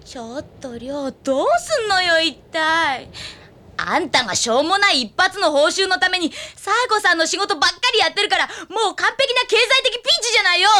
ちょっとりょう、どうすんのよ一体。あんたがしょうもない一発の報酬のためにサエコさんの仕事ばっかりやってるから、もう完璧な経済的ピンチじゃないよ。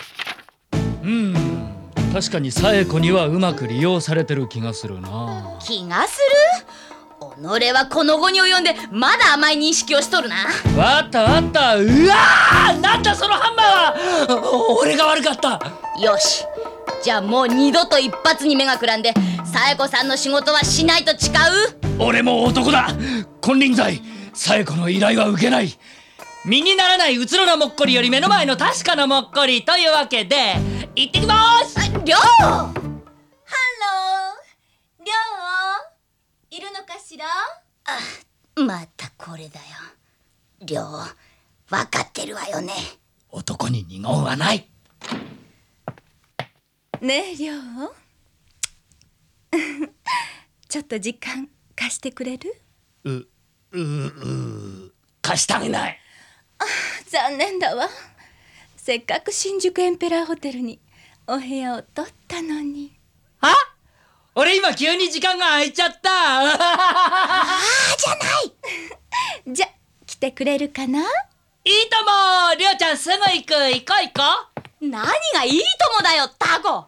確かにサエコにはうまく利用されてる気がするな。 気がする？己はこの後に及んでまだ甘い認識をしとるな。 わった。うわー、なんだそのハンマーは。俺が悪かった。 よし、じゃあもう二度と一発に目がくらんでサエコさんの仕事はしないと誓う？ 俺も男だ。金輪際サエコの依頼は受けない。身にならないうつろなもっこりより目の前の確かなもっこりというわけで行ってきまーす。 りょう、 ハロー、りょういるのかしら？ またこれだよ。りょう、わかってるわよね。 男に二言はない。 ねえりょうちょっと時間貸してくれる？ 貸してあげない。 残念だわ。せっかく新宿エンペラーホテルにお部屋を取ったのに。 あ？俺今急に時間が空いちゃった。 じゃないじゃ、来てくれるかな？ いいとも。りょうちゃんすぐ行く。行こう。 何がいいともだよ、タコ。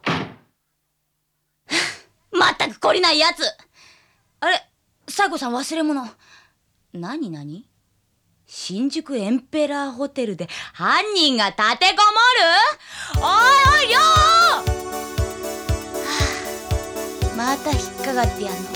まったく懲りないやつ。あれ、サエコさん忘れ物。何？新宿エンペラーホテルで犯人が立てこもる？おいおい、りょう！また引っかかってやんの。